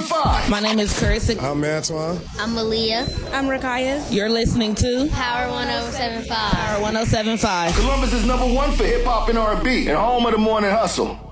1075. My name is Carissa. I'm Antoine. I'm Malia. I'm Rakaya. You're listening to Power 1075. Power 1075. Columbus is #1 for hip hop and R&B and home of the morning hustle.